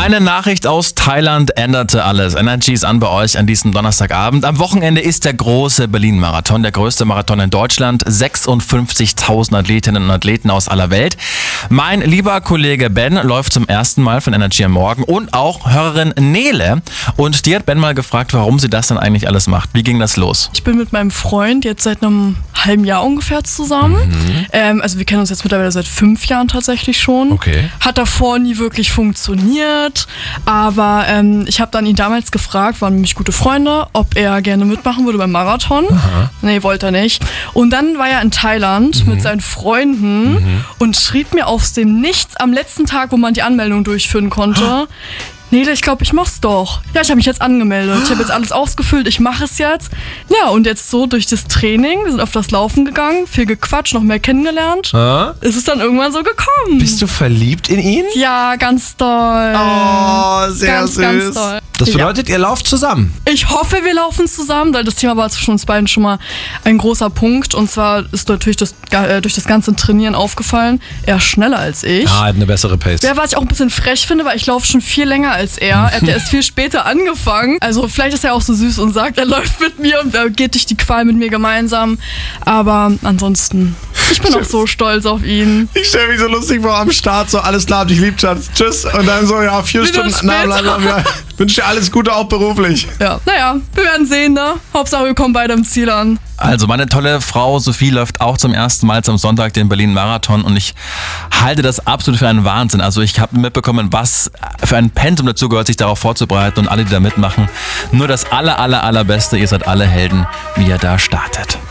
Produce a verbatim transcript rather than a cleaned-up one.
Eine Nachricht aus Thailand änderte alles. Energy ist an bei euch an diesem Donnerstagabend. Am Wochenende ist der große Berlin-Marathon, der größte Marathon in Deutschland. sechsundfünfzigtausend Athletinnen und Athleten aus aller Welt. Mein lieber Kollege Ben läuft zum ersten Mal von Energy am Morgen und auch Hörerin Nele. Und die hat Ben mal gefragt, warum sie das denn eigentlich alles macht. Wie ging das los? Ich bin mit meinem Freund jetzt seit einem halben Jahr ungefähr zusammen. Mhm. Ähm, also wir kennen uns jetzt mittlerweile seit fünf Jahren tatsächlich schon. Okay. Hat davor nie wirklich funktioniert, aber ähm, ich habe dann ihn damals gefragt, waren nämlich gute Freunde, ob er gerne mitmachen würde beim Marathon. Aha. Nee, wollte er nicht. Und dann war er in Thailand mhm. mit seinen Freunden mhm. und schrieb mir aus dem Nichts am letzten Tag, wo man die Anmeldung durchführen konnte, Nele, ich glaube, ich mach's doch. Ja, ich habe mich jetzt angemeldet. Ich habe jetzt alles ausgefüllt, ich mache es jetzt. Ja, und jetzt so durch das Training, wir sind auf das Laufen gegangen, viel gequatscht, noch mehr kennengelernt. Ah? Ist es dann irgendwann so gekommen. Bist du verliebt in ihn? Ja, ganz doll. Oh, sehr ganz, süß. Ganz doll. Das bedeutet, ja. ihr lauft zusammen? Ich hoffe, wir laufen zusammen, weil das Thema war zwischen uns beiden schon mal ein großer Punkt. Und zwar ist natürlich das, äh, durch das ganze Trainieren aufgefallen, er ist schneller als ich. Ah, er hat eine bessere Pace. Ja, was ich auch ein bisschen frech finde, weil ich laufe schon viel länger als er. Er hat erst viel später angefangen. Also vielleicht ist er auch so süß und sagt, er läuft mit mir und er geht durch die Qual mit mir gemeinsam. Aber ansonsten, ich bin auch so stolz auf ihn. Ich stelle mich so lustig vor am Start, so alles klar, dich lieb, Schatz, tschüss. Und dann so, ja, vier Wieder Stunden, na, bla, bla, bla. Wünsche dir alles Gute, auch beruflich. Ja, naja, wir werden sehen, ne? Hauptsache, wir kommen beide am Ziel an. Also meine tolle Frau Sophie läuft auch zum ersten Mal am Sonntag den Berlin-Marathon und ich halte das absolut für einen Wahnsinn. Also ich habe mitbekommen, was für ein Pensum dazu gehört, sich darauf vorzubereiten und alle, die da mitmachen. Nur das aller, aller, allerbeste, ihr seid alle Helden, wie ihr da startet.